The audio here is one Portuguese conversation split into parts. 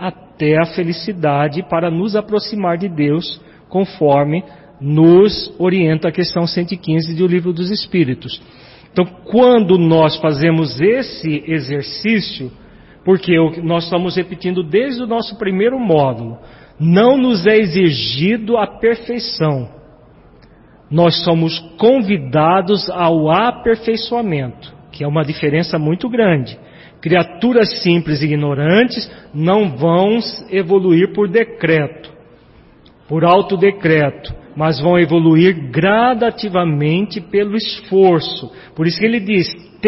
até a felicidade para nos aproximar de Deus, conforme nos orienta a questão 115 do Livro dos Espíritos. Então, quando nós fazemos esse exercício, porque nós estamos repetindo desde o nosso primeiro módulo, não nos é exigido a perfeição. Nós somos convidados ao aperfeiçoamento, que é uma diferença muito grande. Criaturas simples e ignorantes não vão evoluir por decreto, por autodecreto, mas vão evoluir gradativamente pelo esforço. Por isso que ele diz,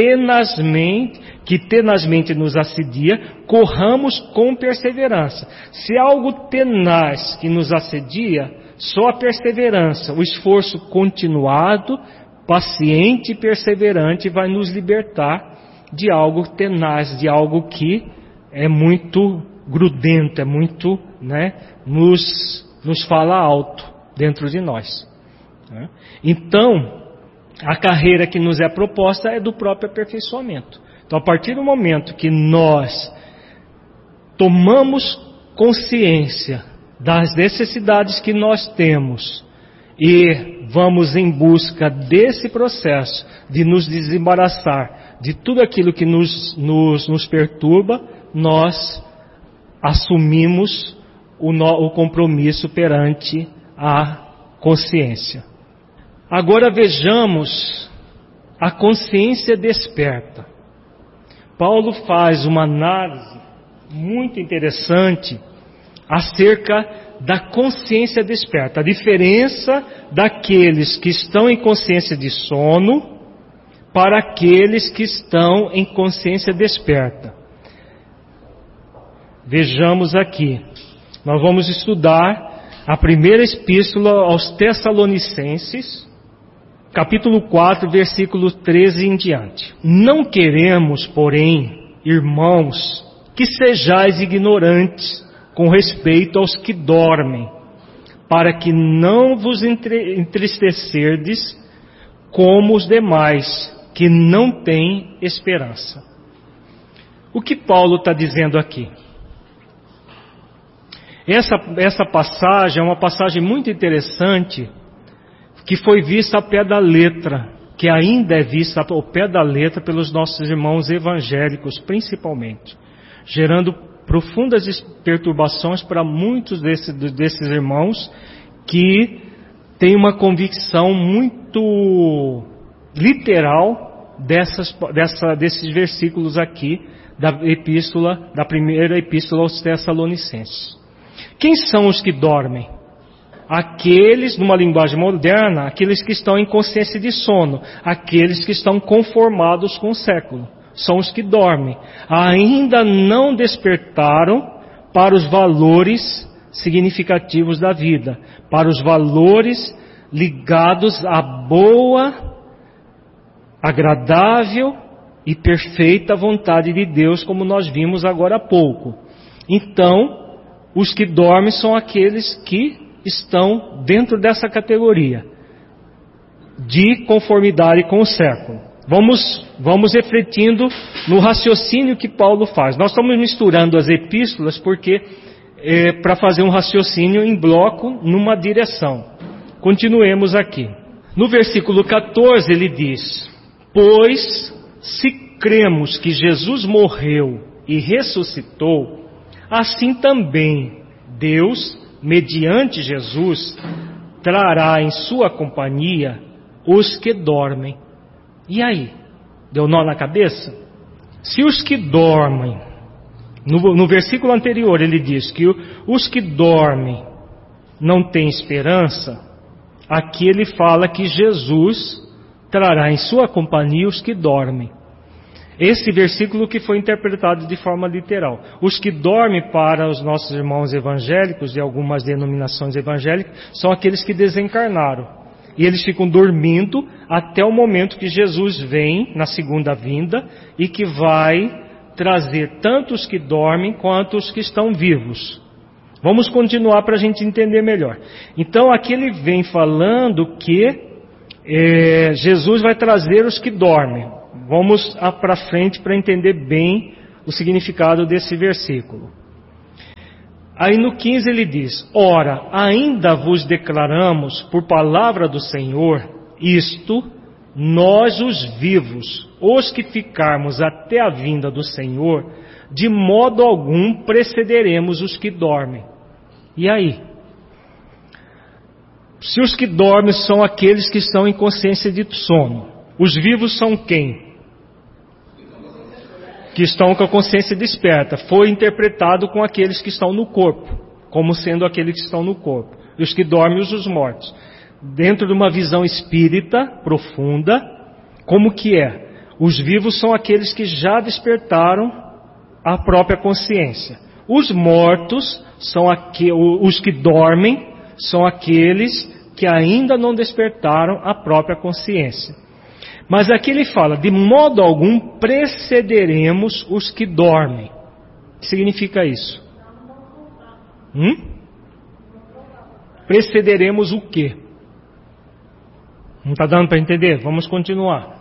tenazmente nos assedia, corramos com perseverança. Se há algo tenaz que nos assedia, só a perseverança, o esforço continuado, paciente e perseverante vai nos libertar de algo tenaz, de algo que é muito grudento, é muito, nos fala alto dentro de nós. Então, a carreira que nos é proposta é do próprio aperfeiçoamento. Então, a partir do momento que nós tomamos consciência das necessidades que nós temos e vamos em busca desse processo de nos desembaraçar de tudo aquilo que nos perturba, nós assumimos o compromisso perante a consciência. Agora vejamos a consciência desperta. Paulo faz uma análise muito interessante acerca da consciência desperta, a diferença daqueles que estão em consciência de sono para aqueles que estão em consciência desperta. Vejamos aqui, nós vamos estudar a primeira epístola aos Tessalonicenses, capítulo 4, versículo 13 em diante. Não queremos, porém, irmãos, que sejais ignorantes com respeito aos que dormem, para que não vos entristecerdes como os demais, que não têm esperança. O que Paulo está dizendo aqui? Essa passagem é uma passagem muito interessante, que foi vista ao pé da letra, que ainda é vista ao pé da letra pelos nossos irmãos evangélicos, principalmente, gerando profundas perturbações para muitos desses irmãos que têm uma convicção muito literal desses versículos aqui da primeira epístola aos Tessalonicenses. Quem são os que dormem? Aqueles, numa linguagem moderna, aqueles que estão em consciência de sono, aqueles que estão conformados com o século. São os que dormem. Ainda não despertaram para os valores significativos da vida, para os valores ligados à boa, agradável e perfeita vontade de Deus, como nós vimos agora há pouco. Então, os que dormem são aqueles que estão dentro dessa categoria de conformidade com o século. Vamos refletindo no raciocínio que Paulo faz. Nós estamos misturando as epístolas porque para fazer um raciocínio em bloco numa direção. Continuemos aqui. No versículo 14 ele diz: pois se cremos que Jesus morreu e ressuscitou, assim também Deus, mediante Jesus, trará em sua companhia os que dormem. E aí? Deu nó na cabeça? Se os que dormem, no versículo anterior ele diz que os que dormem não têm esperança, aqui ele fala que Jesus trará em sua companhia os que dormem. Esse versículo que foi interpretado de forma literal. Os que dormem, para os nossos irmãos evangélicos de algumas denominações evangélicas, são aqueles que desencarnaram. E eles ficam dormindo até o momento que Jesus vem na segunda vinda e que vai trazer tanto os que dormem quanto os que estão vivos. Vamos continuar para a gente entender melhor. Então aqui ele vem falando que Jesus vai trazer os que dormem. Vamos para frente para entender bem o significado desse versículo. Aí no 15 ele diz: ora, ainda vos declaramos por palavra do Senhor isto, nós os vivos, os que ficarmos até a vinda do Senhor, de modo algum precederemos os que dormem. E aí? Se os que dormem são aqueles que estão em consciência de sono, os vivos são quem? Que estão com a consciência desperta. Foi interpretado com aqueles que estão no corpo, como sendo aqueles que estão no corpo. E os que dormem, os mortos. Dentro de uma visão espírita profunda, como que é? Os vivos são aqueles que já despertaram a própria consciência. Os mortos são os que dormem, são aqueles que ainda não despertaram a própria consciência. Mas aqui ele fala, de modo algum precederemos os que dormem. O que significa isso? Precederemos o quê? Não está dando para entender? Vamos continuar.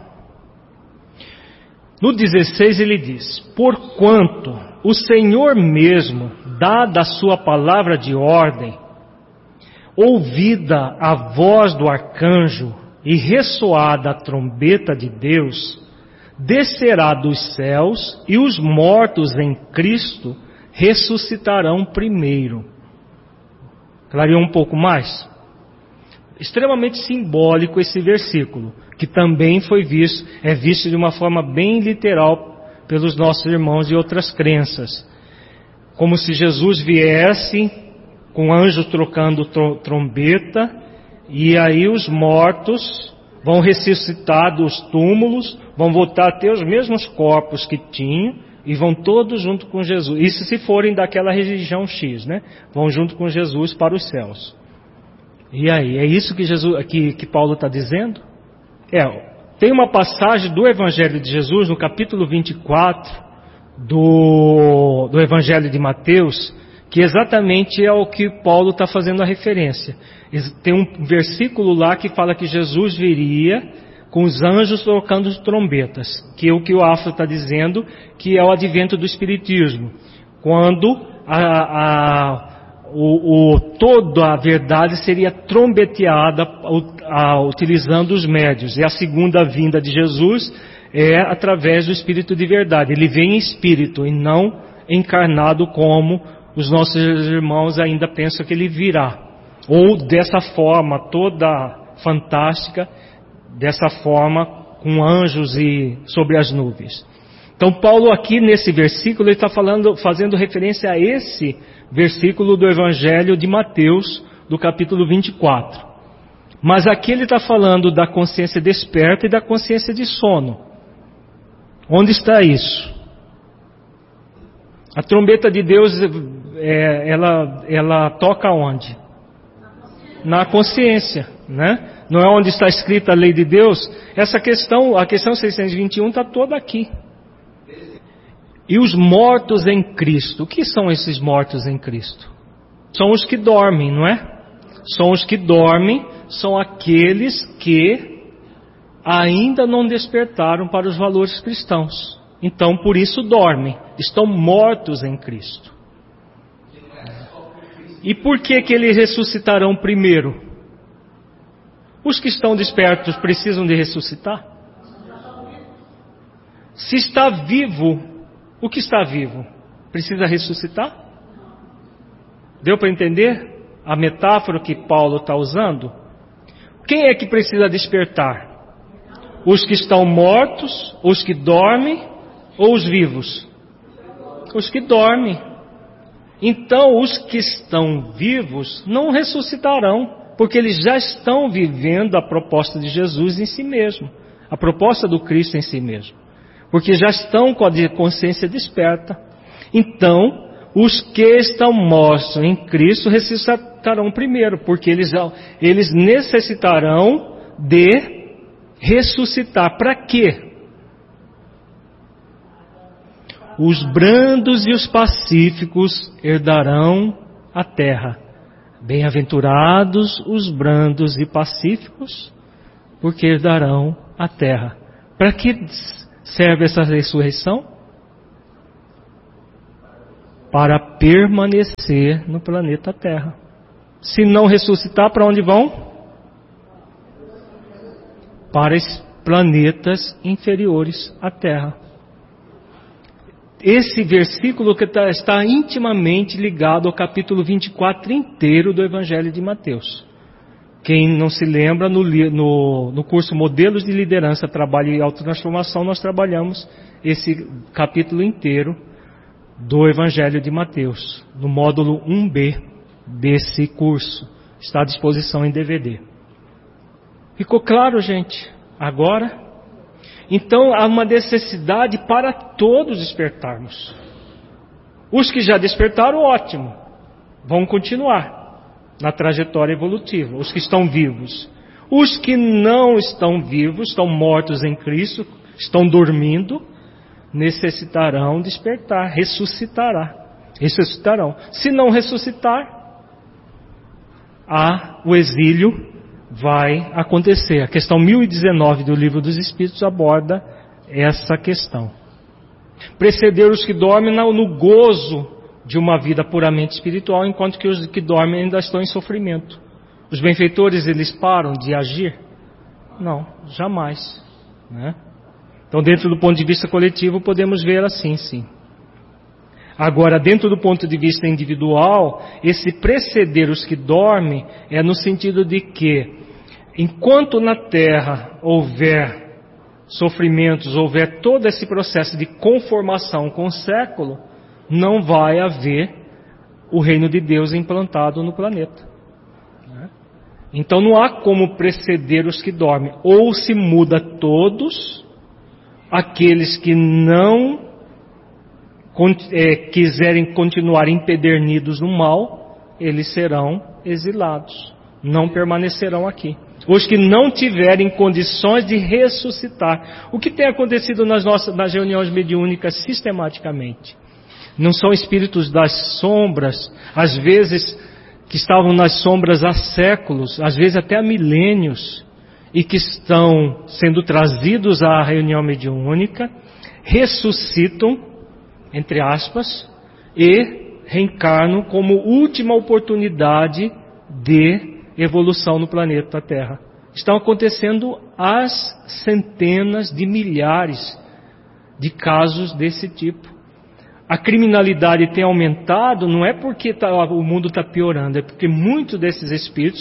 No 16 ele diz: porquanto o Senhor mesmo, dada a sua palavra de ordem, ouvida a voz do arcanjo e ressoada a trombeta de Deus, descerá dos céus e os mortos em Cristo ressuscitarão primeiro. Clareou um pouco mais? Extremamente simbólico esse versículo, que também é visto de uma forma bem literal pelos nossos irmãos de outras crenças. Como se Jesus viesse com anjos trocando trombeta, e aí os mortos vão ressuscitar dos túmulos, vão voltar a ter os mesmos corpos que tinham, e vão todos junto com Jesus. Isso se forem daquela religião X, né? Vão junto com Jesus para os céus. E aí, é isso que Paulo está dizendo? Tem uma passagem do Evangelho de Jesus, no capítulo 24 do Evangelho de Mateus, que exatamente é o que Paulo está fazendo a referência. Tem um versículo lá que fala que Jesus viria com os anjos tocando trombetas, que é o que o Afro está dizendo, que é o advento do Espiritismo, quando toda a verdade seria trombeteada utilizando os médios. E a segunda vinda de Jesus é através do Espírito de verdade. Ele vem em espírito e não encarnado como os nossos irmãos ainda pensam que ele virá. Ou dessa forma toda fantástica, dessa forma com anjos e sobre as nuvens. Então Paulo aqui nesse versículo ele está fazendo referência a esse versículo do Evangelho de Mateus, do capítulo 24. Mas aqui ele está falando da consciência desperta e da consciência de sono. Onde está isso? A trombeta de Deus, ela toca onde? Na consciência, né? Não é onde está escrita a lei de Deus? Essa questão, a questão 621 está toda aqui. E os mortos em Cristo. O que são esses mortos em Cristo? São os que dormem, não é? São os que dormem, são aqueles que ainda não despertaram para os valores cristãos. Então, por isso dormem. Estão mortos em Cristo. E por que eles ressuscitarão primeiro? Os que estão despertos precisam de ressuscitar? Se está vivo, o que está vivo? Precisa ressuscitar? Deu para entender a metáfora que Paulo está usando? Quem é que precisa despertar? Os que estão mortos, os que dormem ou os vivos? Os que dormem. Então os que estão vivos não ressuscitarão, porque eles já estão vivendo a proposta de Jesus em si mesmo, a proposta do Cristo em si mesmo, porque já estão com a consciência desperta. Então os que estão mortos em Cristo ressuscitarão primeiro, porque eles necessitarão de ressuscitar. Para quê? Os brandos e os pacíficos herdarão a terra. Bem-aventurados os brandos e pacíficos, porque herdarão a terra. Para que serve essa ressurreição? para permanecer no planeta Terra. Se não ressuscitar, para onde vão? Para os planetas inferiores à Terra. Esse versículo que está intimamente ligado ao capítulo 24 inteiro do Evangelho de Mateus. Quem não se lembra, no curso Modelos de Liderança, Trabalho e Autotransformação, nós trabalhamos esse capítulo inteiro do Evangelho de Mateus, no módulo 1B desse curso. Está à disposição em DVD. Ficou claro, gente? Agora? Então há uma necessidade para todos despertarmos. Os que já despertaram, ótimo, vão continuar na trajetória evolutiva, os que estão vivos. Os que não estão vivos, estão mortos em Cristo, estão dormindo, necessitarão despertar, ressuscitarão. Se não ressuscitar, o exílio vai acontecer. A questão 1019 do Livro dos Espíritos aborda essa questão. Preceder os que dormem no gozo de uma vida puramente espiritual, enquanto que os que dormem ainda estão em sofrimento. Os benfeitores, eles param de agir? Não, jamais, né? Então, dentro do ponto de vista coletivo, podemos ver assim, sim. Agora, dentro do ponto de vista individual, esse preceder os que dormem é no sentido de que, enquanto na Terra houver sofrimentos, houver todo esse processo de conformação com o século, não vai haver o reino de Deus implantado no planeta. Então não há como preceder os que dormem. Ou se muda todos, aqueles que não quiserem continuar empedernidos no mal, eles serão exilados, não permanecerão aqui. Os que não tiverem condições de ressuscitar. O que tem acontecido nas reuniões mediúnicas sistematicamente? Não são espíritos das sombras, às vezes que estavam nas sombras há séculos, às vezes até há milênios, e que estão sendo trazidos à reunião mediúnica, ressuscitam, entre aspas, e reencarnam como última oportunidade de evolução no planeta Terra. Estão acontecendo às centenas de milhares de casos desse tipo. A criminalidade tem aumentado, não é porque o mundo está piorando, é porque muitos desses espíritos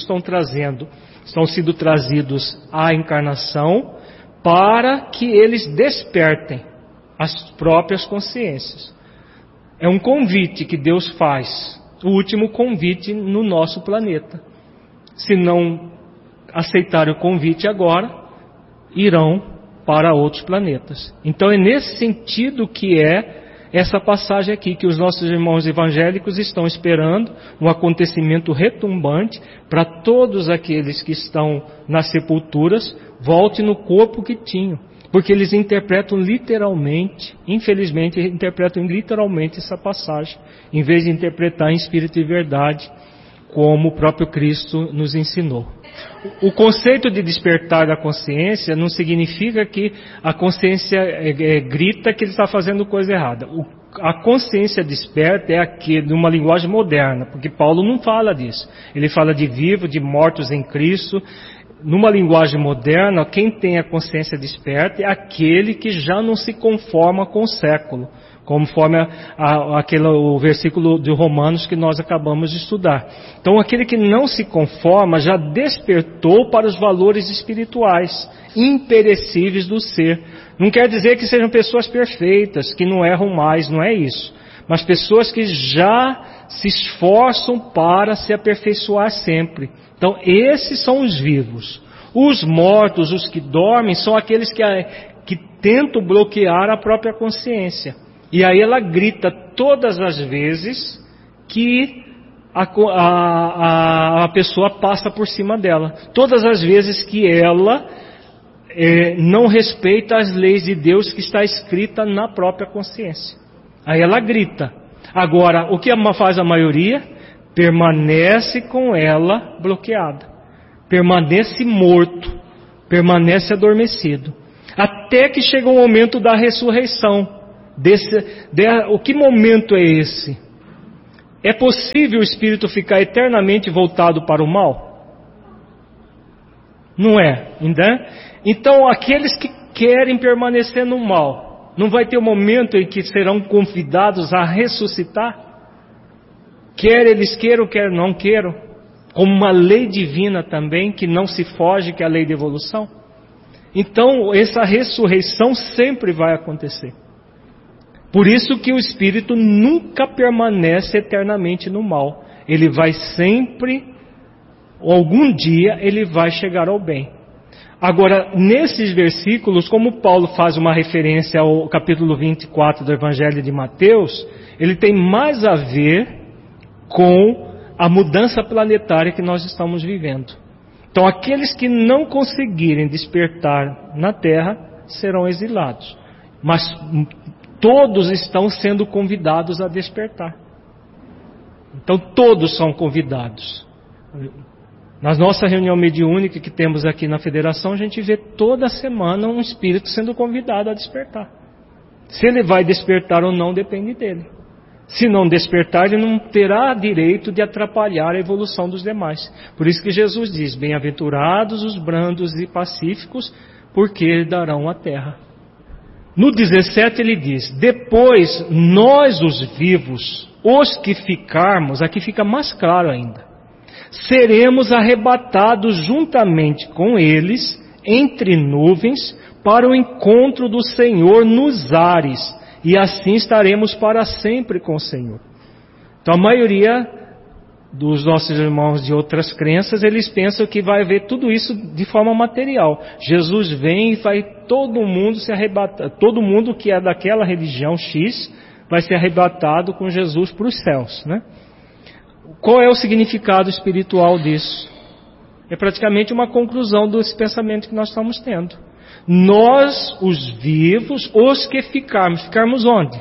estão sendo trazidos à encarnação para que eles despertem as próprias consciências. É um convite que Deus faz, o último convite no nosso planeta. Se não aceitarem o convite agora, irão para outros planetas. Então é nesse sentido que é essa passagem aqui, que os nossos irmãos evangélicos estão esperando um acontecimento retumbante para todos aqueles que estão nas sepulturas voltem no corpo que tinham. Porque eles interpretam literalmente, infelizmente, interpretam literalmente essa passagem, em vez de interpretar em espírito e verdade, como o próprio Cristo nos ensinou. O conceito de despertar da consciência não significa que a consciência grita que ele está fazendo coisa errada. A consciência desperta é aqui de uma linguagem moderna, porque Paulo não fala disso. Ele fala de vivos, de mortos em Cristo. Numa linguagem moderna, quem tem a consciência desperta é aquele que já não se conforma com o século, conforme o versículo de Romanos que nós acabamos de estudar. Então, aquele que não se conforma já despertou para os valores espirituais, imperecíveis do ser. Não quer dizer que sejam pessoas perfeitas, que não erram mais, não é isso. Mas pessoas que já se esforçam para se aperfeiçoar sempre. Então, esses são os vivos. Os mortos, os que dormem, são aqueles que tentam bloquear a própria consciência. E aí ela grita todas as vezes que a pessoa passa por cima dela. Todas as vezes que ela não respeita as leis de Deus que está escrita na própria consciência. Aí ela grita. Agora, o que faz a maioria? Permanece com ela bloqueada. Permanece morto. Permanece adormecido. Até que chega o momento da ressurreição. Que momento é esse? É possível o espírito ficar eternamente voltado para o mal? Não é, né? Então, aqueles que querem permanecer no mal, não vai ter um momento em que serão convidados a ressuscitar? Quer eles queiram, quer não queiram, como uma lei divina também, que não se foge, que é a lei de evolução. Então, essa ressurreição sempre vai acontecer. Por isso que o espírito nunca permanece eternamente no mal. Ele vai sempre, algum dia, ele vai chegar ao bem. Agora, nesses versículos, como Paulo faz uma referência ao capítulo 24 do Evangelho de Mateus, ele tem mais a ver com a mudança planetária que nós estamos vivendo. Então, aqueles que não conseguirem despertar na Terra serão exilados. Mas todos estão sendo convidados a despertar. Então, todos são convidados. Na nossa reunião mediúnica que temos aqui na Federação, a gente vê toda semana um espírito sendo convidado a despertar. Se ele vai despertar ou não, depende dele. Se não despertar, ele não terá direito de atrapalhar a evolução dos demais. Por isso que Jesus diz: bem-aventurados os brandos e pacíficos, porque herdarão a terra. No 17 ele diz: depois nós os vivos, os que ficarmos, aqui fica mais claro ainda, seremos arrebatados juntamente com eles, entre nuvens, para o encontro do Senhor nos ares, e assim estaremos para sempre com o Senhor. Então a maioria dos nossos irmãos de outras crenças, eles pensam que vai haver tudo isso de forma material. Jesus vem e vai todo mundo se arrebatar, todo mundo que é daquela religião X vai ser arrebatado com Jesus para os céus, né? Qual é o significado espiritual disso? É praticamente uma conclusão desse pensamento que nós estamos tendo. Nós, os vivos, os que ficarmos onde?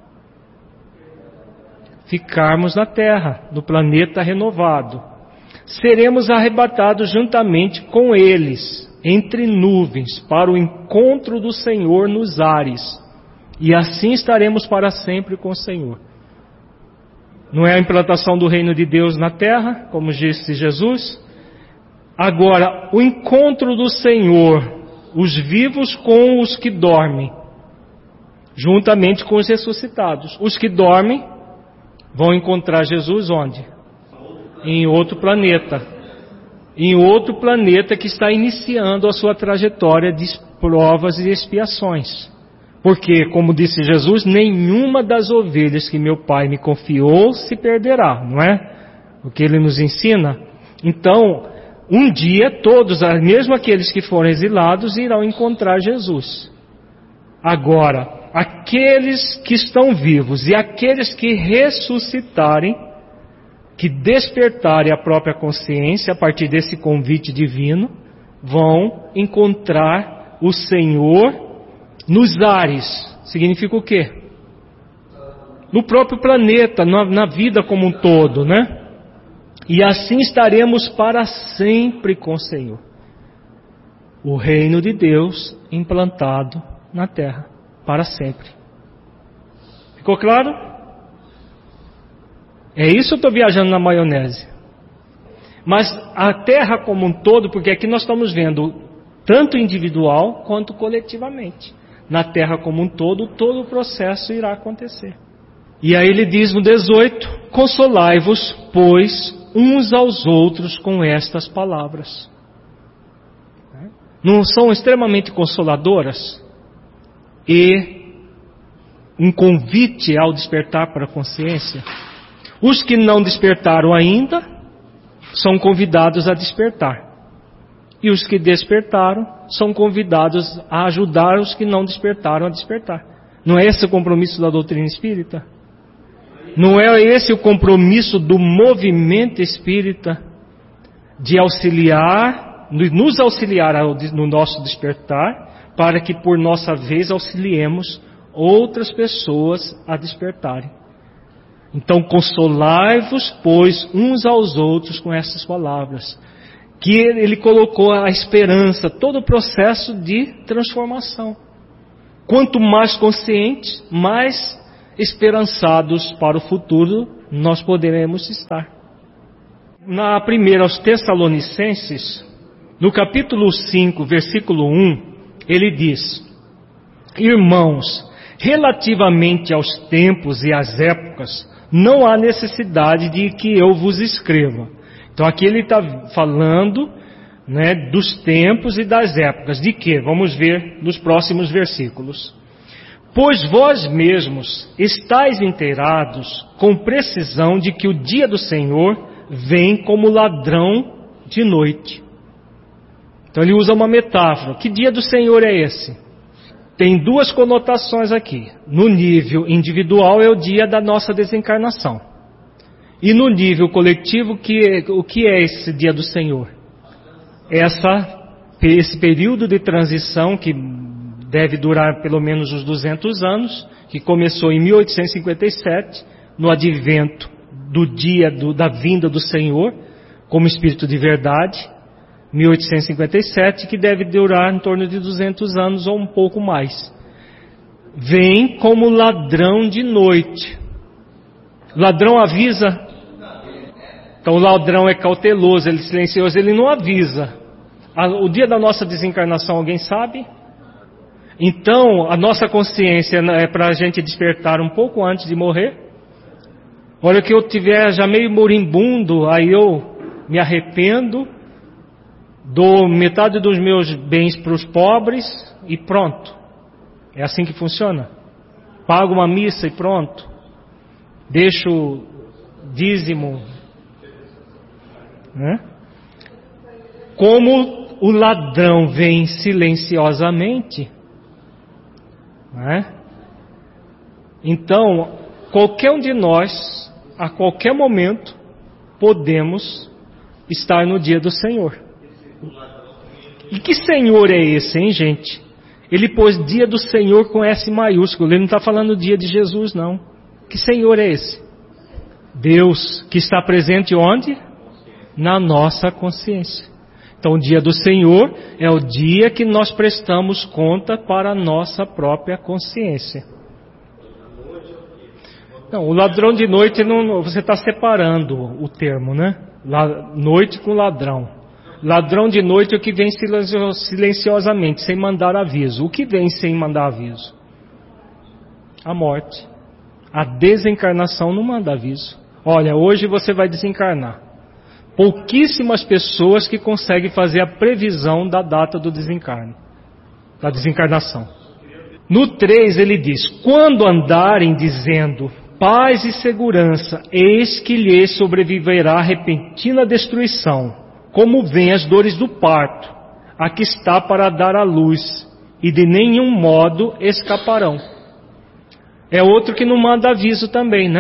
Ficarmos na Terra, no planeta renovado. Seremos arrebatados juntamente com eles, entre nuvens, para o encontro do Senhor nos ares. E assim estaremos para sempre com o Senhor. Não é a implantação do reino de Deus na Terra, como disse Jesus? Agora, o encontro do Senhor, os vivos com os que dormem, juntamente com os ressuscitados. Os que dormem vão encontrar Jesus onde? Em outro planeta. Em outro planeta que está iniciando a sua trajetória de provas e expiações. Porque, como disse Jesus, nenhuma das ovelhas que meu Pai me confiou se perderá, não é? O que ele nos ensina. Então, um dia todos, mesmo aqueles que foram exilados, irão encontrar Jesus. Agora, aqueles que estão vivos e aqueles que ressuscitarem, que despertarem a própria consciência a partir desse convite divino, vão encontrar o Senhor nos ares. Significa o quê? No próprio planeta, na vida como um todo, né? E assim estaremos para sempre com o Senhor. O reino de Deus implantado na terra, para sempre. Ficou claro? É isso eu estou viajando na maionese. Mas a terra como um todo, porque aqui nós estamos vendo tanto individual quanto coletivamente. Na terra como um todo o processo irá acontecer. E aí ele diz no 18: consolai-vos, pois, uns aos outros com estas palavras. Não são extremamente consoladoras? E um convite ao despertar para a consciência? Os que não despertaram ainda são convidados a despertar. E os que despertaram são convidados a ajudar os que não despertaram a despertar. Não é esse o compromisso da doutrina espírita? Não é esse o compromisso do movimento espírita de auxiliar, nos auxiliar no nosso despertar, para que por nossa vez auxiliemos outras pessoas a despertarem. Então, consolai-vos, pois, uns aos outros com essas palavras. Que ele colocou a esperança, todo o processo de transformação. Quanto mais conscientes, mais esperançados para o futuro nós poderemos estar. Na primeira aos Tessalonicenses, no capítulo 5, versículo 1, ele diz: irmãos, relativamente aos tempos e às épocas, não há necessidade de que eu vos escreva. Então aqui ele está falando, dos tempos e das épocas. De quê? Vamos ver nos próximos versículos. Pois vós mesmos estáis inteirados com precisão de que o dia do Senhor vem como ladrão de noite. Então ele usa uma metáfora. Que dia do Senhor é esse? Tem duas conotações aqui. No nível individual é o dia da nossa desencarnação. E no nível coletivo, o que é esse dia do Senhor? Esse período de transição que deve durar pelo menos uns 200 anos, que começou em 1857, no advento do dia da vinda do Senhor, como Espírito de verdade, 1857, que deve durar em torno de 200 anos ou um pouco mais. Vem como ladrão de noite. Ladrão avisa. Então o ladrão é cauteloso, ele é silencioso, ele não avisa. O dia da nossa desencarnação, alguém sabe? Então a nossa consciência é para a gente despertar um pouco antes de morrer. A hora que eu estiver já meio moribundo, aí eu me arrependo, dou metade dos meus bens para os pobres e pronto. É assim que funciona. Pago uma missa e pronto. Deixo dízimo. Como o ladrão vem silenciosamente, então qualquer um de nós, a qualquer momento, podemos estar no dia do Senhor. E que Senhor é esse, hein, gente? Ele pôs dia do Senhor com S maiúsculo. Ele não está falando dia de Jesus, não. Que Senhor é esse? Deus, que está presente onde? Na nossa consciência. Então o dia do Senhor é o dia que nós prestamos conta para a nossa própria consciência. Não, o ladrão de noite, você está separando o termo, Noite com ladrão. Ladrão de noite é o que vem silenciosamente, sem mandar aviso. O que vem sem mandar aviso? A morte. A desencarnação não manda aviso. Olha, hoje você vai desencarnar. Pouquíssimas pessoas que conseguem fazer a previsão da data do desencarne, da desencarnação. No 3 ele diz: quando andarem dizendo paz e segurança, eis que lhes sobreviverá repentina destruição, como vêm as dores do parto, a que está para dar à luz, e de nenhum modo escaparão. É outro que não manda aviso também,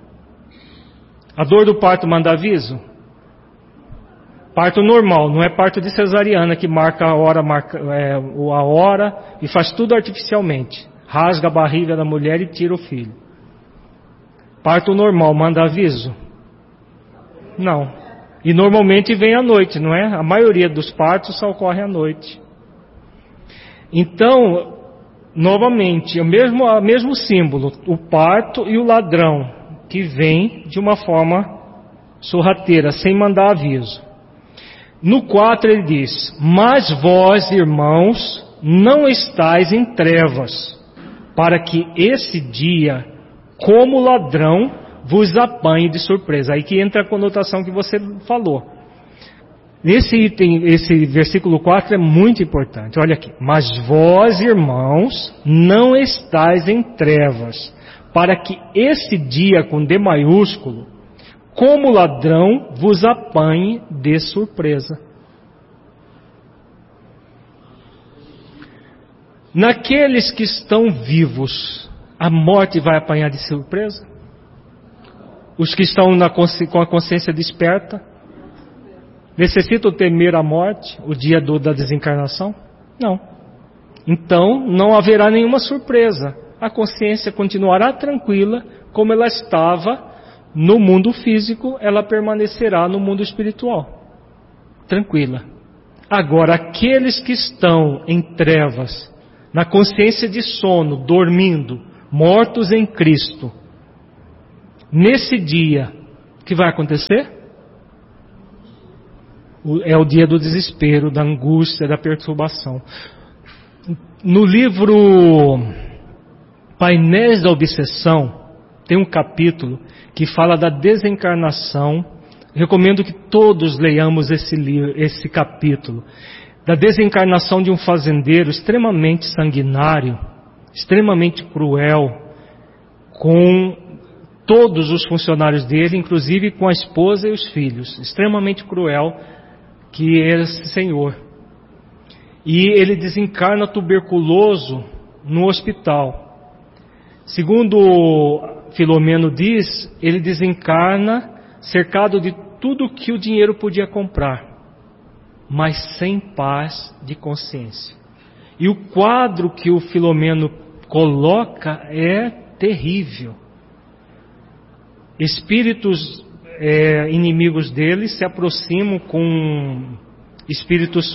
A dor do parto manda aviso? Parto normal, não é parto de cesariana que marca a hora e faz tudo artificialmente. Rasga a barriga da mulher e tira o filho. Parto normal manda aviso? Não. E normalmente vem à noite, não é? A maioria dos partos só ocorre à noite. Então, novamente, o mesmo símbolo, o parto e o ladrão, que vem de uma forma sorrateira, sem mandar aviso. No 4 ele diz: mas vós, irmãos, não estáis em trevas, para que esse dia, como ladrão, vos apanhe de surpresa. Aí que entra a conotação que você falou. Esse versículo 4 é muito importante. Olha aqui: mas vós, irmãos, não estáis em trevas, para que esse dia, com D maiúsculo, como ladrão, vos apanhe de surpresa. Naqueles que estão vivos, a morte vai apanhar de surpresa? Os que estão com a consciência desperta, necessitam temer a morte, o dia da desencarnação? Não. Então, não haverá nenhuma surpresa. A consciência continuará tranquila, como ela estava no mundo físico, ela permanecerá no mundo espiritual, tranquila. Agora, aqueles que estão em trevas, na consciência de sono, dormindo, mortos em Cristo, Nesse dia, o que vai acontecer? É o dia do desespero, da angústia, da perturbação. No livro Painéis da Obsessão, tem um capítulo que fala da desencarnação. Recomendo que todos leiamos esse capítulo. Da desencarnação de um fazendeiro extremamente sanguinário, extremamente cruel, com todos os funcionários dele, inclusive com a esposa e os filhos. Extremamente cruel que era esse senhor. E ele desencarna tuberculoso no hospital. Segundo Filomeno diz, ele desencarna cercado de tudo que o dinheiro podia comprar, mas sem paz de consciência. E o quadro que o Filomeno coloca é terrível. Espíritos inimigos dele se aproximam com espíritos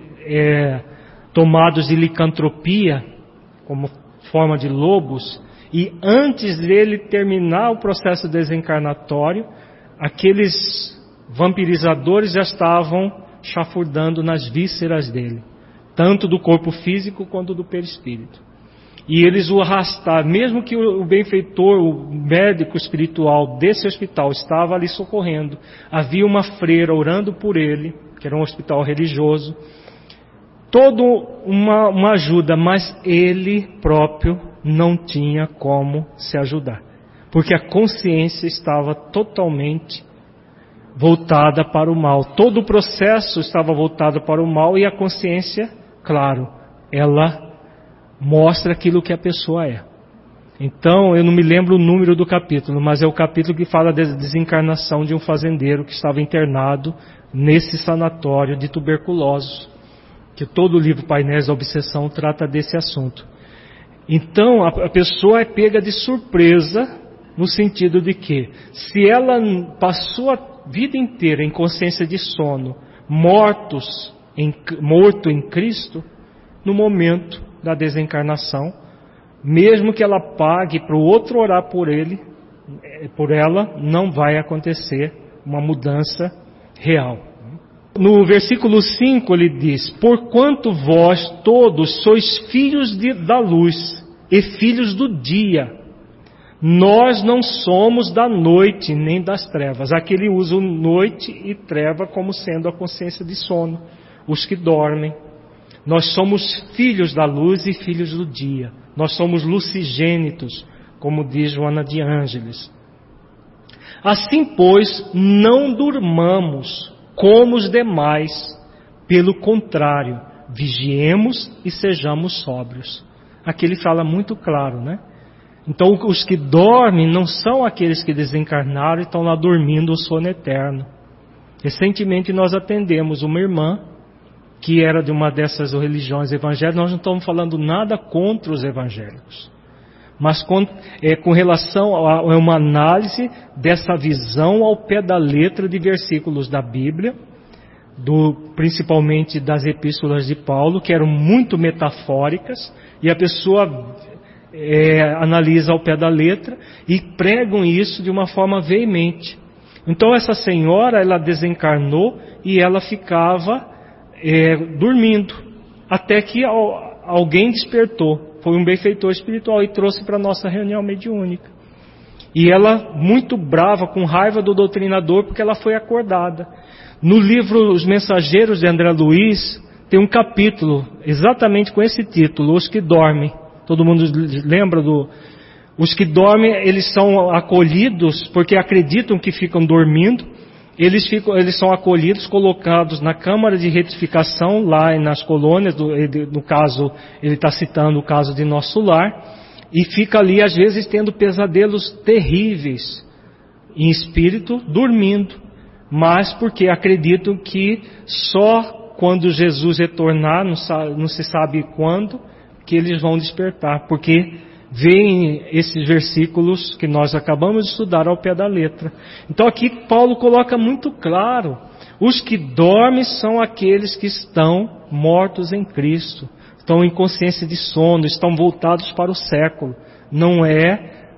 tomados de licantropia, como forma de lobos, e antes dele terminar o processo desencarnatório, aqueles vampirizadores já estavam chafurdando nas vísceras dele, tanto do corpo físico quanto do perispírito. E eles o arrastaram, mesmo que o benfeitor, o médico espiritual desse hospital estava ali socorrendo, havia uma freira orando por ele, que era um hospital religioso, toda uma ajuda, mas ele próprio não tinha como se ajudar, porque a consciência estava totalmente voltada para o mal. Todo o processo estava voltado para o mal e a consciência, claro, ela mostra aquilo que a pessoa é. Então, eu não me lembro o número do capítulo, mas é o capítulo que fala da desencarnação de um fazendeiro que estava internado nesse sanatório de tuberculosos, que todo o livro Painéis da Obsessão trata desse assunto. Então, a pessoa é pega de surpresa, no sentido de que, se ela passou a vida inteira em consciência de sono, morto em Cristo, no momento da desencarnação, mesmo que ela pague para o outro orar por ela, não vai acontecer uma mudança real. No versículo 5 ele diz: porquanto vós todos sois filhos da luz e filhos do dia, nós não somos da noite nem das trevas. Aqui ele usa noite e treva como sendo a consciência de sono, os que dormem. Nós somos filhos da luz e filhos do dia. Nós somos lucigênitos, como diz Joana de Ângeles. Assim, pois, não durmamos como os demais. Pelo contrário, vigiemos e sejamos sóbrios. Aqui ele fala muito claro, né? Então, os que dormem não são aqueles que desencarnaram e estão lá dormindo o sono eterno. Recentemente nós atendemos uma irmã que era de uma dessas religiões evangélicas. Nós não estamos falando nada contra os evangélicos, mas com relação a uma análise dessa visão ao pé da letra de versículos da Bíblia, principalmente das epístolas de Paulo, que eram muito metafóricas, e a pessoa analisa ao pé da letra e pregam isso de uma forma veemente. Então essa senhora, ela desencarnou e ela ficava dormindo, até que alguém despertou. Foi um benfeitor espiritual e trouxe para a nossa reunião mediúnica. E ela, muito brava, com raiva do doutrinador, porque ela foi acordada. No livro Os Mensageiros de André Luiz, tem um capítulo exatamente com esse título: Os que dormem. Todo mundo lembra os que dormem, eles são acolhidos porque acreditam que ficam dormindo. Eles são acolhidos, colocados na câmara de retificação, lá nas colônias, no caso, ele está citando o caso de Nosso Lar, e fica ali, às vezes, tendo pesadelos terríveis, em espírito, dormindo, mas porque acreditam que só quando Jesus retornar, não se sabe quando, que eles vão despertar, porque veem esses versículos que nós acabamos de estudar ao pé da letra. Então aqui Paulo coloca muito claro: os que dormem são aqueles que estão mortos em Cristo, estão em consciência de sono, estão voltados para o século. Não é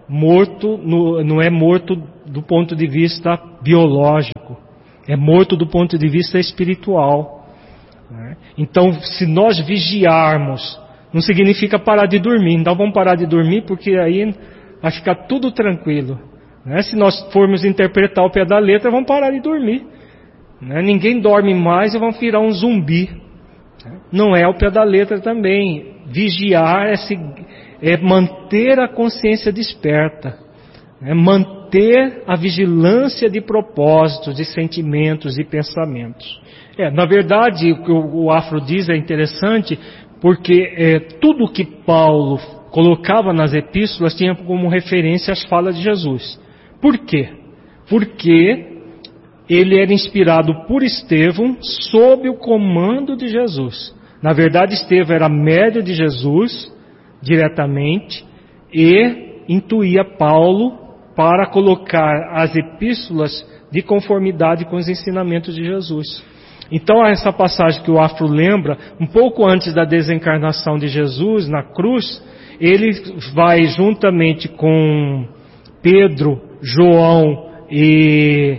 morto, não é morto do ponto de vista biológico, é morto do ponto de vista espiritual. Então, se nós vigiarmos, não significa parar de dormir. Então vamos parar de dormir, porque aí vai ficar tudo tranquilo. Se nós formos interpretar o pé da letra, vamos parar de dormir. Ninguém dorme mais e vão virar um zumbi. Não é o pé da letra também. Vigiar é manter a consciência desperta, manter a vigilância de propósitos, de sentimentos e pensamentos. Na verdade, o que o Afro diz é interessante, porque tudo que Paulo colocava nas epístolas tinha como referência as falas de Jesus. Por quê? Porque ele era inspirado por Estevão sob o comando de Jesus. Na verdade, Estevão era médio de Jesus diretamente e intuía Paulo para colocar as epístolas de conformidade com os ensinamentos de Jesus. Então, essa passagem que o Afro lembra, um pouco antes da desencarnação de Jesus na cruz, ele vai juntamente com Pedro, João e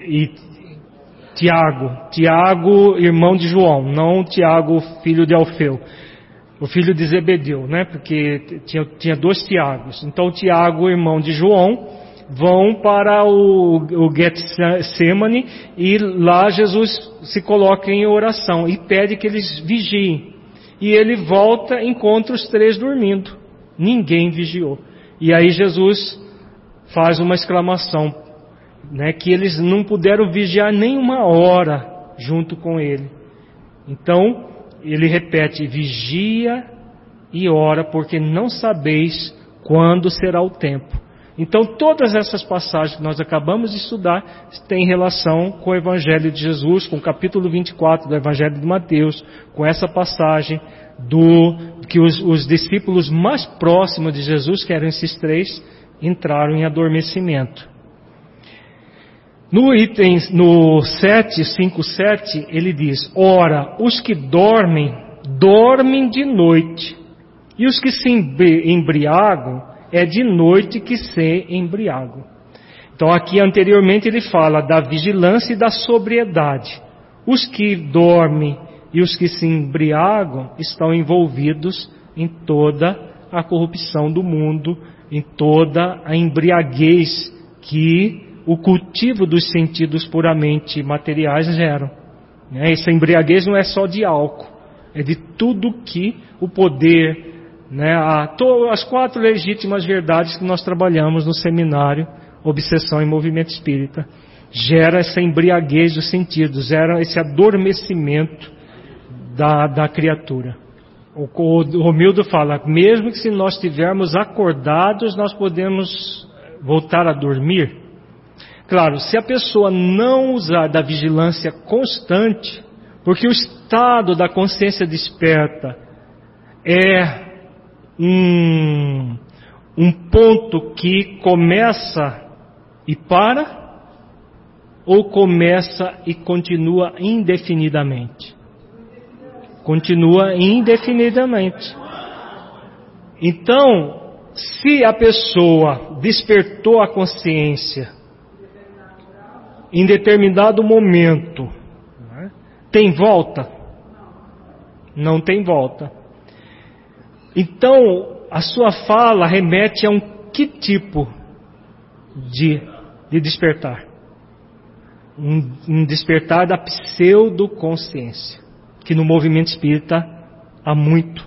Tiago, irmão de João, não Tiago, filho de Alfeu, o filho de Zebedeu, porque tinha 2 Tiagos. Então, Tiago, irmão de João, vão para o Getsemane e lá Jesus se coloca em oração e pede que eles vigiem. E ele volta e encontra os 3 dormindo. Ninguém vigiou. E aí Jesus faz uma exclamação, que eles não puderam vigiar nem uma hora junto com ele. Então, ele repete, vigia e ora, porque não sabeis quando será o tempo. Então, todas essas passagens que nós acabamos de estudar têm relação com o Evangelho de Jesus, com o capítulo 24 do Evangelho de Mateus, com essa passagem que os discípulos mais próximos de Jesus, que eram esses 3, entraram em adormecimento. No 5:7, ele diz, ora, os que dormem, dormem de noite, e os que se embriagam, é de noite que se embriagam. Então aqui anteriormente ele fala da vigilância e da sobriedade. Os que dormem e os que se embriagam estão envolvidos em toda a corrupção do mundo, em toda a embriaguez que o cultivo dos sentidos puramente materiais geram. Essa embriaguez não é só de álcool, é de tudo que o poder, as 4 legítimas verdades que nós trabalhamos no seminário Obsessão e Movimento Espírita, gera essa embriaguez dos sentidos, gera esse adormecimento da criatura. O Romildo fala, mesmo que se nós estivermos acordados, nós podemos voltar a dormir. Claro, se a pessoa não usar da vigilância constante, porque o estado da consciência desperta é um ponto que começa e para, ou começa e continua indefinidamente? Continua indefinidamente. Então, se a pessoa despertou a consciência em determinado momento, tem volta? Não tem volta. Então, a sua fala remete a que tipo de despertar? Um despertar da pseudoconsciência, que no movimento espírita há muito.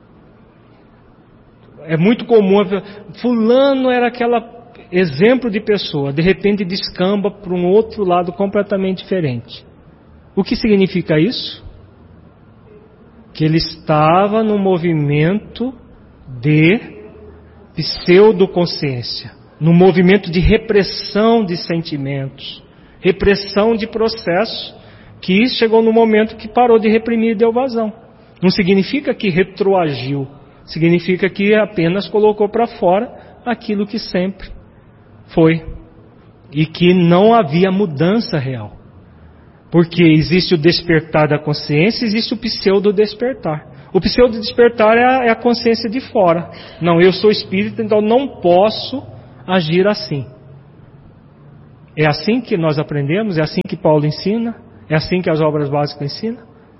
É muito comum, fulano era aquele exemplo de pessoa, de repente descamba para um outro lado completamente diferente. O que significa isso? Que ele estava num movimento de pseudoconsciência, num movimento de repressão de sentimentos, repressão de processos, que chegou no momento que parou de reprimir e deu vazão. Não significa que retroagiu, significa que apenas colocou para fora aquilo que sempre foi, e que não havia mudança real. Porque existe o despertar da consciência, existe o pseudo-despertar. O pseudo-despertar é a consciência de fora. Não, eu sou espírita, então não posso agir assim. É assim que nós aprendemos? É assim que Paulo ensina? É assim que as obras básicas ensinam?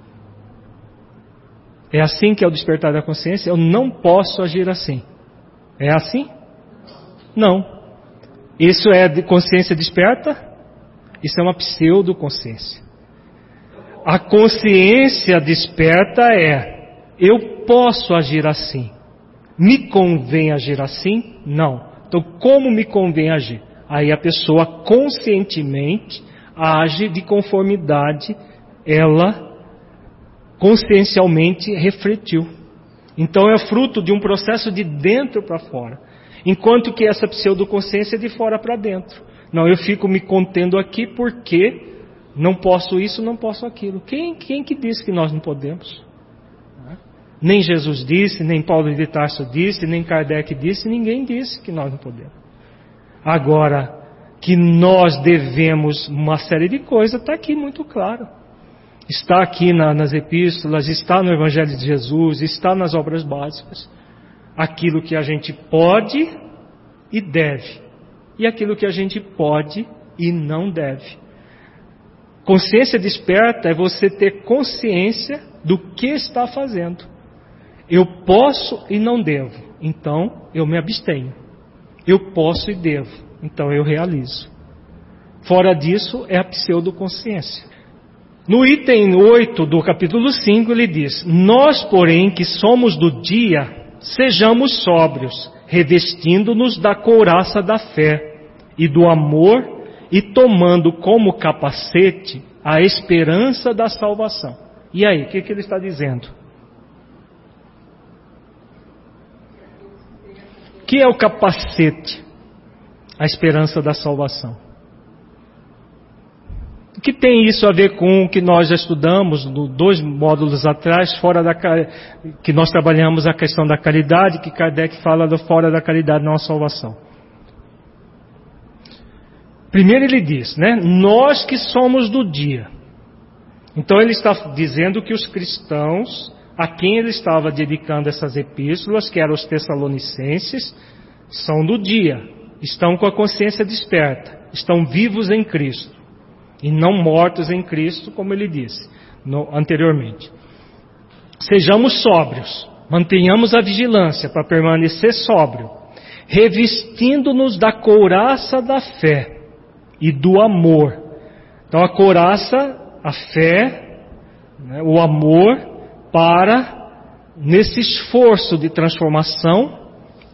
É assim que é o despertar da consciência? Eu não posso agir assim. É assim? Não. Isso é de consciência desperta? Isso é uma pseudo-consciência. A consciência desperta é: eu posso agir assim. Me convém agir assim? Não. Então, como me convém agir? Aí a pessoa conscientemente age de conformidade, ela consciencialmente refletiu. Então é fruto de um processo de dentro para fora. Enquanto que essa pseudoconsciência é de fora para dentro. Não, eu fico me contendo aqui porque não posso isso, não posso aquilo. Quem que disse que nós não podemos? Nem Jesus disse, nem Paulo de Tarso disse, nem Kardec disse, ninguém disse que nós não podemos. Agora, que nós devemos uma série de coisas, está aqui muito claro. Está aqui nas epístolas, está no Evangelho de Jesus, está nas obras básicas. Aquilo que a gente pode e deve. E aquilo que a gente pode e não deve. Consciência desperta é você ter consciência do que está fazendo. Eu posso e não devo, então eu me abstenho. Eu posso e devo, então eu realizo. Fora disso é a pseudoconsciência. No item 8 do capítulo 5 ele diz: nós, porém, que somos do dia, sejamos sóbrios, revestindo-nos da couraça da fé e do amor e tomando como capacete a esperança da salvação. E aí, o que ele está dizendo? O que é o capacete? A esperança da salvação. O que tem isso a ver com o que nós já estudamos 2 módulos atrás, que nós trabalhamos a questão da caridade, que Kardec fala do fora da caridade, não a salvação. Primeiro ele diz, né? Nós que somos do dia. Então ele está dizendo que os cristãos, a quem ele estava dedicando essas epístolas, que eram os tessalonicenses, são do dia, estão com a consciência desperta, estão vivos em Cristo, e não mortos em Cristo, como ele disse anteriormente. Sejamos sóbrios, mantenhamos a vigilância para permanecer sóbrio, revestindo-nos da couraça da fé e do amor. Então a couraça, a fé, né, o amor, para, nesse esforço de transformação,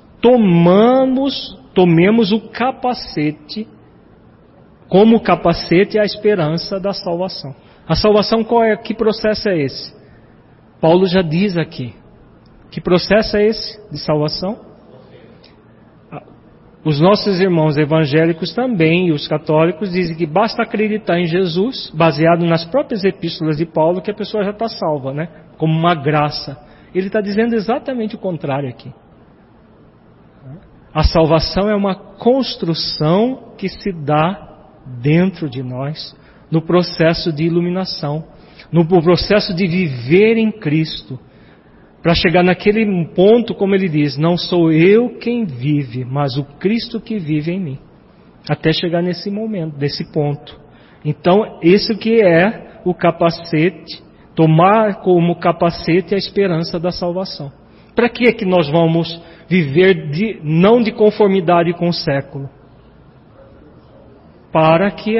tomemos o capacete, como capacete a esperança da salvação. A salvação qual é? Que processo é esse? Paulo já diz aqui. Que processo é esse de salvação? Os nossos irmãos evangélicos também, e os católicos, dizem que basta acreditar em Jesus, baseado nas próprias epístolas de Paulo, que a pessoa já está salva, né? Como uma graça. Ele está dizendo exatamente o contrário aqui. A salvação é uma construção que se dá dentro de nós, no processo de iluminação, no processo de viver em Cristo, para chegar naquele ponto, como ele diz, não sou eu quem vive, mas o Cristo que vive em mim, até chegar nesse momento, nesse ponto. Então, esse que é o capacete, tomar como capacete a esperança da salvação. Para que é que nós vamos viver não de conformidade com o século? Para que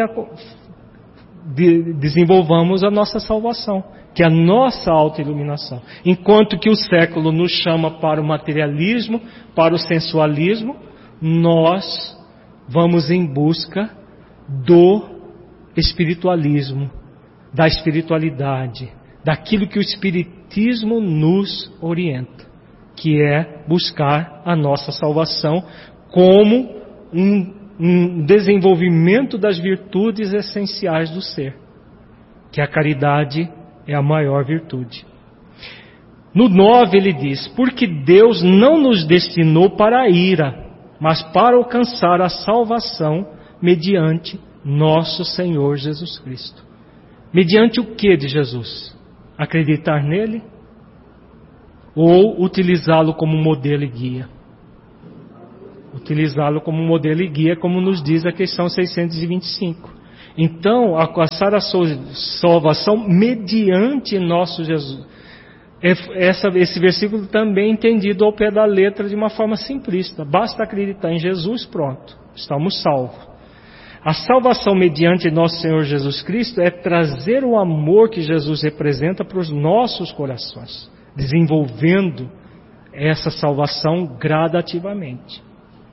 desenvolvamos a nossa salvação, que é a nossa autoiluminação. Enquanto que o século nos chama para o materialismo, para o sensualismo, nós vamos em busca do espiritualismo, da espiritualidade, daquilo que o Espiritismo nos orienta, que é buscar a nossa salvação como um desenvolvimento das virtudes essenciais do ser, que a caridade é a maior virtude. No 9 ele diz: porque Deus não nos destinou para a ira, mas para alcançar a salvação mediante nosso Senhor Jesus Cristo. Mediante o que de Jesus? Acreditar nele? Ou utilizá-lo como modelo e guia? utilizá-lo como modelo e guia, como nos diz a questão 625. Então, alcançar a salvação mediante nosso Jesus. Esse versículo também é entendido ao pé da letra de uma forma simplista. Basta acreditar em Jesus, pronto, estamos salvos. A salvação mediante nosso Senhor Jesus Cristo é trazer o amor que Jesus representa para os nossos corações, desenvolvendo essa salvação gradativamente.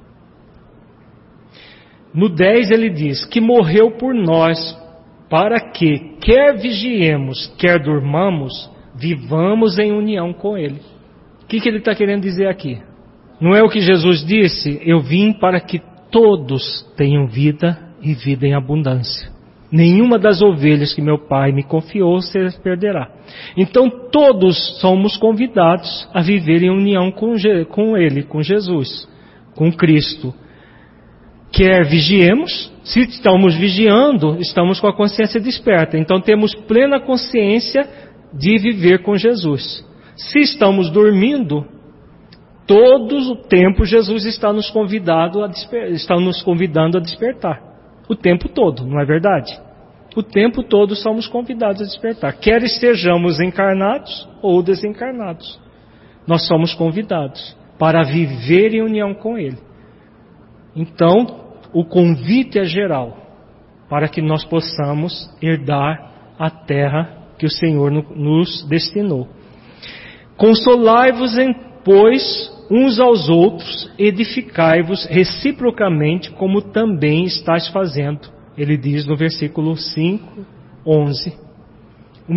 No 10 ele diz que morreu por nós, para que, quer vigiemos, quer durmamos, vivamos em união com Ele. O que ele está querendo dizer aqui? Não é o que Jesus disse? Eu vim para que todos tenham vida e vida em abundância. Nenhuma das ovelhas que meu Pai me confiou se perderá. Então todos somos convidados a viver em união com Ele, com Jesus, com Cristo. Quer vigiemos, se estamos vigiando, estamos com a consciência desperta. Então temos plena consciência de viver com Jesus. Se estamos dormindo, todo o tempo Jesus está nos convidando a despertar. O tempo todo, não é verdade? O tempo todo somos convidados a despertar. Quer estejamos encarnados ou desencarnados. Nós somos convidados para viver em união com Ele. Então, o convite é geral, para que nós possamos herdar a terra que o Senhor nos destinou. Consolai-vos, pois, uns aos outros, edificai-vos reciprocamente, como também estáis fazendo. Ele diz no versículo 5, 11. O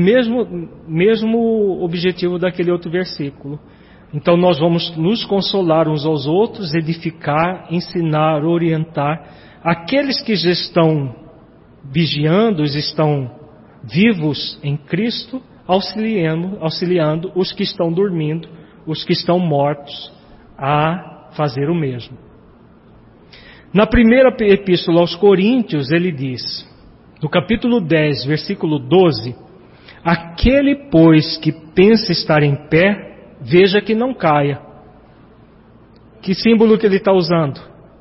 mesmo objetivo daquele outro versículo. Então nós vamos nos consolar uns aos outros, edificar, ensinar, orientar. Aqueles que já estão vigiando, estão vivos em Cristo, auxiliando os que estão dormindo, os que estão mortos, a fazer o mesmo. Na primeira epístola aos Coríntios, ele diz, no capítulo 10, versículo 12, aquele, pois, que pensa estar em pé, veja que não caia. Que símbolo que ele está usando?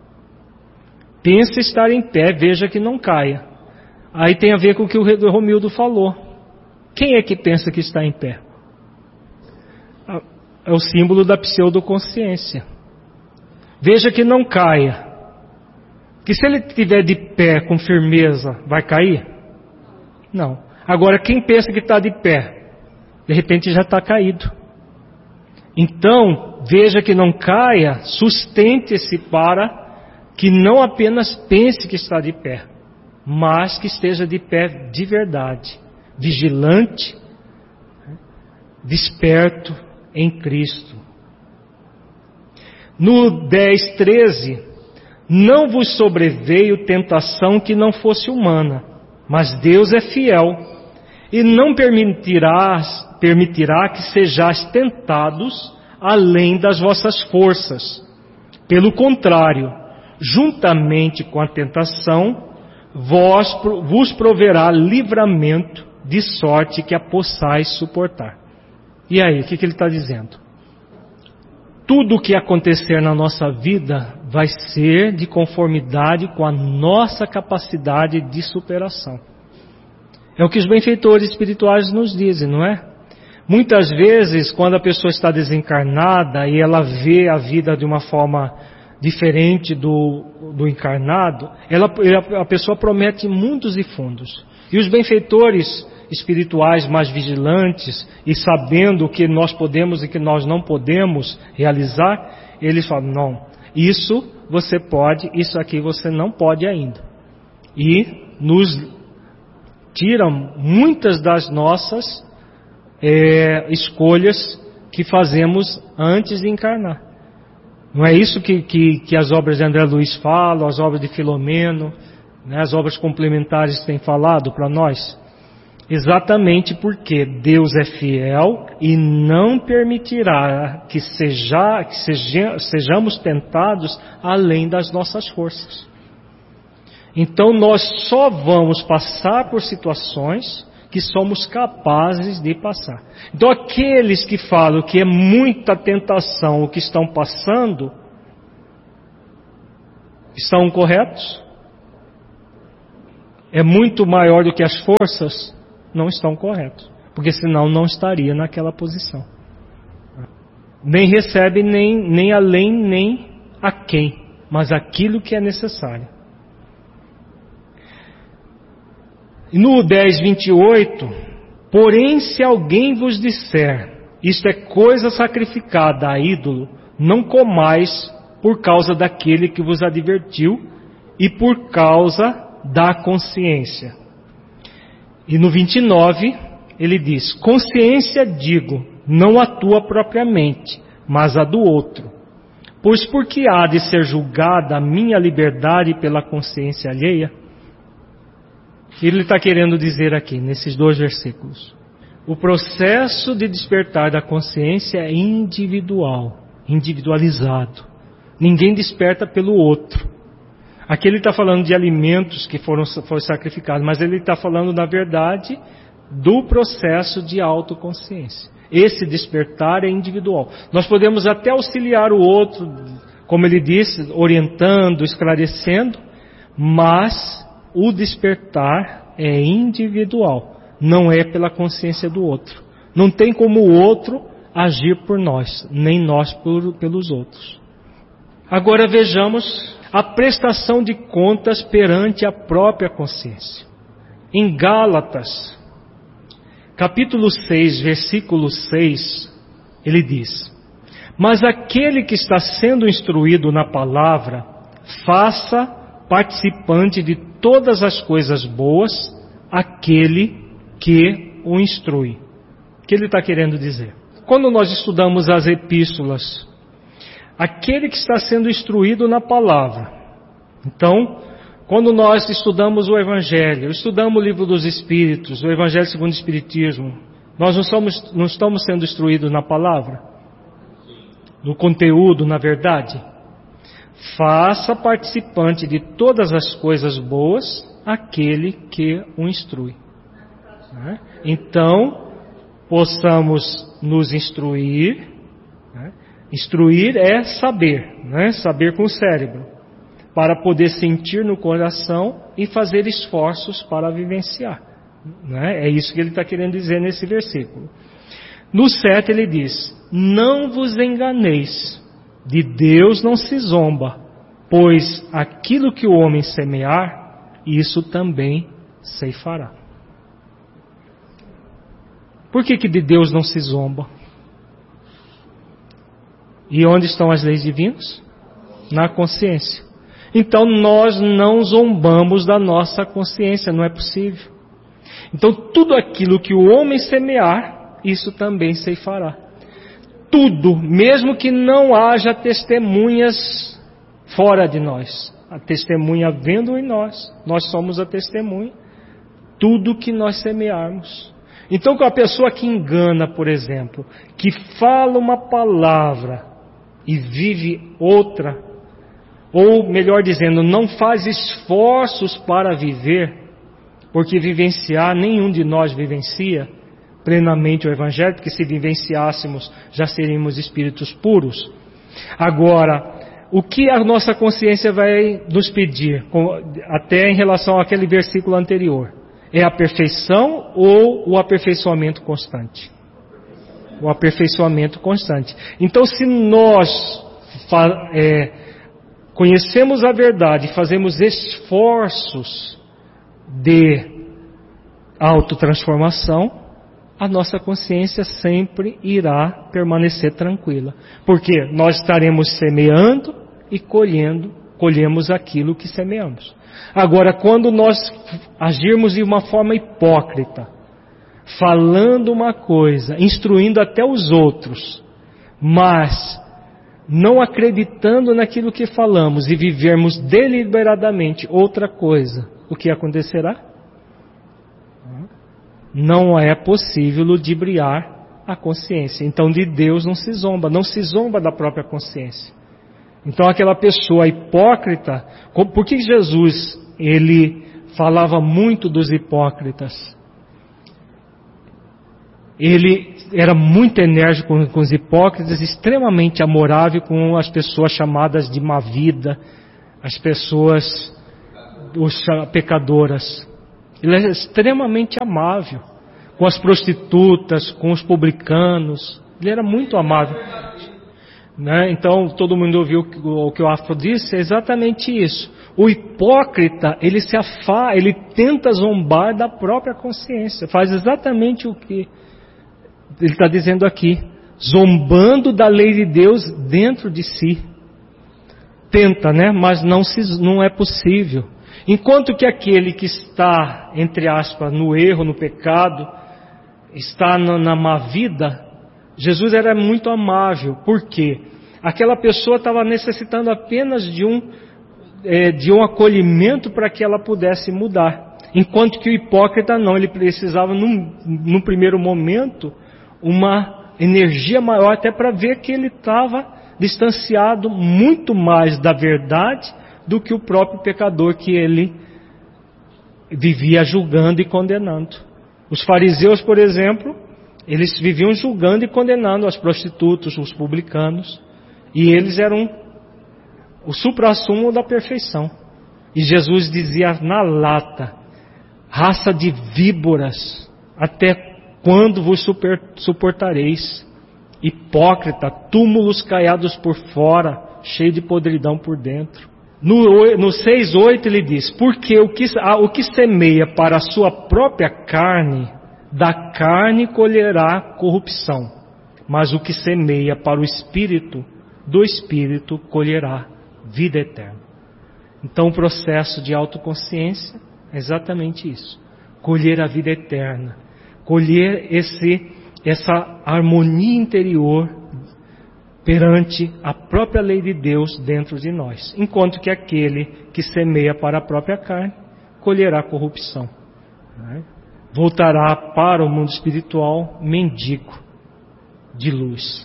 Pensa estar em pé, veja que não caia. Aí tem a ver com o que o Romildo falou. Quem é que pensa que está em pé? É o símbolo da pseudoconsciência. Veja que não caia. Que se ele estiver de pé com firmeza, vai cair? Não. Agora, quem pensa que está de pé, de repente já está caído. Então, veja que não caia, sustente-se para que não apenas pense que está de pé, mas que esteja de pé de verdade, vigilante, desperto em Cristo. No 10:13, não vos sobreveio tentação que não fosse humana, mas Deus é fiel e não permitirá que sejais tentados além das vossas forças. Pelo contrário, juntamente com a tentação, vos proverá livramento, de sorte que a possais suportar. E aí, o que ele está dizendo? Tudo o que acontecer na nossa vida vai ser de conformidade com a nossa capacidade de superação. É o que os benfeitores espirituais nos dizem, não é? Muitas vezes, quando a pessoa está desencarnada e ela vê a vida de uma forma diferente do encarnado, a pessoa promete mundos e fundos. E os benfeitores espirituais mais vigilantes e sabendo o que nós podemos e que nós não podemos realizar, eles falam, não, isso você pode, isso aqui você não pode ainda. E nos tiram muitas das nossas escolhas que fazemos antes de encarnar. Não é isso que as obras de André Luiz falam, as obras de Filomeno, né, as obras complementares têm falado para nós? Exatamente porque Deus é fiel e não permitirá que sejamos tentados além das nossas forças. Então nós só vamos passar por situações que somos capazes de passar. Então aqueles que falam que é muita tentação o que estão passando, Estão corretos? É muito maior do que as forças? Não estão corretos. Porque senão não estaria naquela posição. Nem recebe nem além, nem aquém, mas aquilo que é necessário. E no 10:28, porém se alguém vos disser, isto é coisa sacrificada a ídolo, não comais por causa daquele que vos advertiu e por causa da consciência. E no 29, ele diz, consciência digo, não a tua propriamente, mas a do outro. Pois por que há de ser julgada a minha liberdade pela consciência alheia? Ele está querendo dizer aqui, nesses 2 versículos. O processo de despertar da consciência é individual, individualizado. Ninguém desperta pelo outro. Aqui ele está falando de alimentos que foram sacrificados, mas ele está falando, na verdade, do processo de autoconsciência. Esse despertar é individual. Nós podemos até auxiliar o outro, como ele disse, orientando, esclarecendo, mas o despertar é individual, não é pela consciência do outro. Não tem como o outro agir por nós, nem nós pelos outros. Agora vejamos a prestação de contas perante a própria consciência. Em Gálatas, capítulo 6, versículo 6, ele diz, mas aquele que está sendo instruído na palavra, faça participante de todas as coisas boas aquele que o instrui. O que ele está querendo dizer? Quando nós estudamos as epístolas, aquele que está sendo instruído na palavra. Então, quando nós estudamos o Evangelho, estudamos o Livro dos Espíritos, o Evangelho segundo o Espiritismo, nós não estamos sendo instruídos na palavra? No conteúdo, na verdade? Faça participante de todas as coisas boas aquele que o instrui. Então, possamos nos instruir. Instruir é saber, saber com o cérebro, para poder sentir no coração e fazer esforços para vivenciar. É isso que ele está querendo dizer nesse versículo. No 7 ele diz, não vos enganeis, de Deus não se zomba, pois aquilo que o homem semear, isso também ceifará. Por que de Deus não se zomba? E onde estão as leis divinas? Na consciência. Então nós não zombamos da nossa consciência, não é possível. Então tudo aquilo que o homem semear, isso também ceifará. Tudo, mesmo que não haja testemunhas fora de nós. A testemunha vendo em nós, nós somos a testemunha. Tudo que nós semearmos. Então com a pessoa que engana, por exemplo, que fala uma palavra e vive outra, ou melhor dizendo, não faz esforços para viver, porque vivenciar, nenhum de nós vivencia plenamente o Evangelho, porque se vivenciássemos já seríamos espíritos puros. Agora, o que a nossa consciência vai nos pedir, até em relação àquele versículo anterior? É a perfeição ou o aperfeiçoamento constante? O aperfeiçoamento constante. Então, se nós conhecemos a verdade e fazemos esforços de autotransformação, a nossa consciência sempre irá permanecer tranquila. Porque nós estaremos semeando e colhemos aquilo que semeamos. Agora, quando nós agirmos de uma forma hipócrita, falando uma coisa, instruindo até os outros, mas não acreditando naquilo que falamos e vivermos deliberadamente outra coisa, o que acontecerá? Não é possível ludibriar a consciência. Então de Deus não se zomba da própria consciência. Então aquela pessoa hipócrita, por que Jesus ele falava muito dos hipócritas? Ele era muito enérgico com os hipócritas, extremamente amorável com as pessoas chamadas de má vida, as pessoas, os pecadoras. Ele é extremamente amável com as prostitutas, com os publicanos. Ele era muito amável. Né? Então, todo mundo ouviu o que o Afro disse, é exatamente isso. O hipócrita, ele ele tenta zombar da própria consciência. Faz exatamente o que ele está dizendo aqui. Zombando da lei de Deus dentro de si. Tenta, né? Mas não é possível. Enquanto que aquele que está, entre aspas, no erro, no pecado, está na má vida, Jesus era muito amável. Por quê? Aquela pessoa estava necessitando apenas de um acolhimento para que ela pudesse mudar. Enquanto que o hipócrita não, ele precisava, num primeiro momento, uma energia maior, até para ver que ele estava distanciado muito mais da verdade do que o próprio pecador que ele vivia julgando e condenando. Os fariseus, por exemplo, eles viviam julgando e condenando as prostitutas, os publicanos, e eles eram o suprassumo da perfeição. E Jesus dizia na lata: raça de víboras, até quando vos suportareis? Hipócrita, túmulos caiados por fora, cheio de podridão por dentro. No 6:8 ele diz: porque o que semeia para a sua própria carne, da carne colherá corrupção, mas o que semeia para o Espírito, do Espírito colherá vida eterna. Então o processo de autoconsciência é exatamente isso: colher a vida eterna, colher essa harmonia interior perante a própria lei de Deus dentro de nós. Enquanto que aquele que semeia para a própria carne colherá corrupção, né? Voltará para o mundo espiritual mendigo de luz.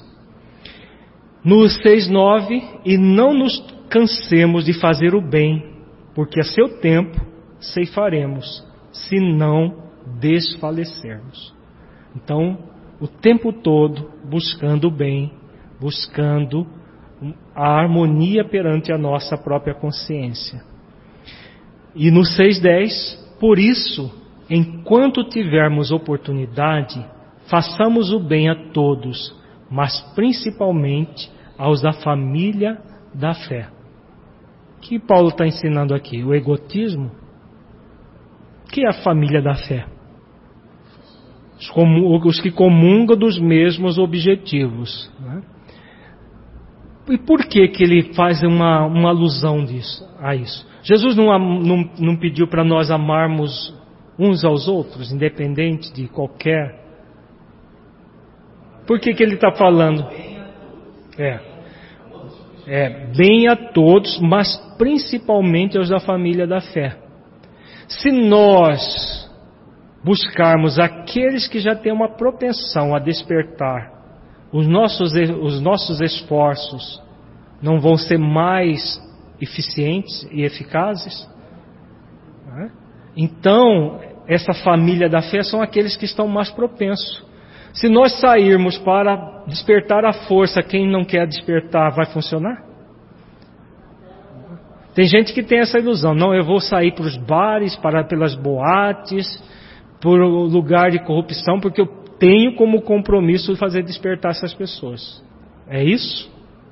No 6:9, e não nos cansemos de fazer o bem, porque a seu tempo ceifaremos, se não desfalecermos. Então, o tempo todo buscando o bem, buscando a harmonia perante a nossa própria consciência. E no 6:10, por isso, enquanto tivermos oportunidade, façamos o bem a todos, mas principalmente aos da família da fé. O que Paulo está ensinando aqui? O egotismo? O que é a família da fé? Os que comungam dos mesmos objetivos, né? E por que ele faz uma alusão a isso? Jesus não pediu para nós amarmos uns aos outros, independente de qualquer... Por que ele está falando? Bem a todos, mas principalmente aos da família da fé. Se nós buscarmos aqueles que já têm uma propensão a despertar, os nossos esforços não vão ser mais eficientes e eficazes? Né? Então, essa família da fé são aqueles que estão mais propensos. Se nós sairmos para despertar a força, quem não quer despertar, vai funcionar? Tem gente que tem essa ilusão: não, eu vou sair para os bares, pelas boates, por lugar de corrupção, porque eu tenho como compromisso fazer despertar essas pessoas. É isso?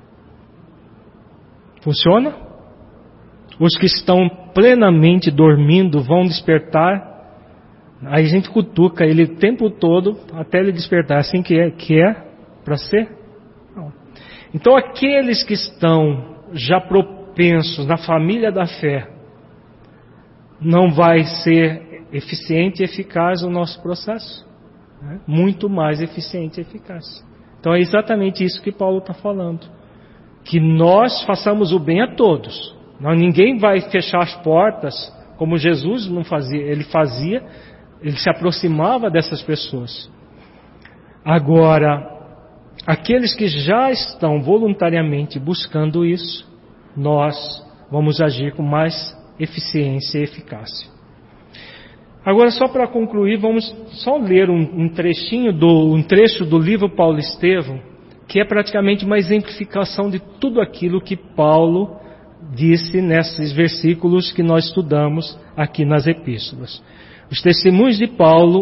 Funciona? Os que estão plenamente dormindo vão despertar. Aí a gente cutuca ele o tempo todo até ele despertar. Assim que é para ser? Não. Então aqueles que estão já propensos na família da fé, não vai ser eficiente e eficaz o nosso processo, né? Muito mais eficiente e eficaz. Então é exatamente isso que Paulo está falando, que nós façamos o bem a todos. Ninguém vai fechar as portas como Jesus não fazia. Ele se aproximava dessas pessoas. Agora, aqueles que já estão voluntariamente buscando isso, nós vamos agir com mais eficiência e eficácia. Agora, só para concluir, vamos só ler um trecho do livro Paulo Estevão, que é praticamente uma exemplificação de tudo aquilo que Paulo disse nesses versículos que nós estudamos aqui nas epístolas. Os testemunhos de Paulo